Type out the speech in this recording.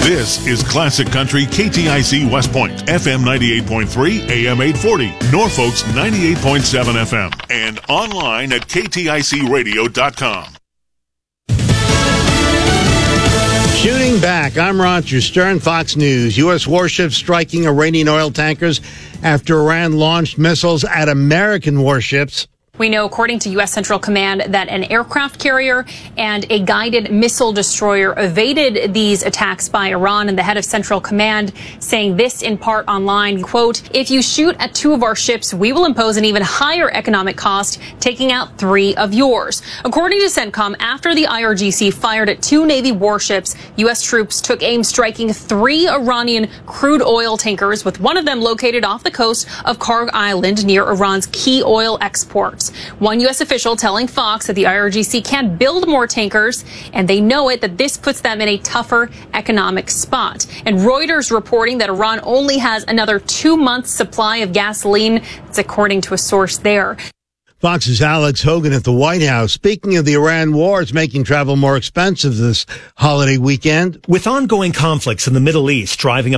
This is Classic Country KTIC West Point, FM 98.3, AM 840, Norfolk's 98.7 FM, and online at kticradio.com. Shooting back, I'm Roger Stern, Fox News. U.S. warships striking Iranian oil tankers after Iran launched missiles at American warships. We know, according to U.S. Central Command, that an aircraft carrier and a guided missile destroyer evaded these attacks by Iran, and the head of Central Command saying this in part online, quote, "If you shoot at 2 of our ships, we will impose an even higher economic cost, taking out 3 of yours." According to CENTCOM, after the IRGC fired at 2 Navy warships, U.S. troops took aim striking 3 Iranian crude oil tankers, with one of them located off the coast of Karg Island near Iran's key oil exports. One U.S. official telling Fox that the IRGC can't build more tankers, and they know it, that this puts them in a tougher economic spot. And Reuters reporting that Iran only has another 2 months' supply of gasoline. That's according to a source there. Fox's Alex Hogan at the White House. Speaking of the Iran war, it's making travel more expensive this holiday weekend. With ongoing conflicts in the Middle East driving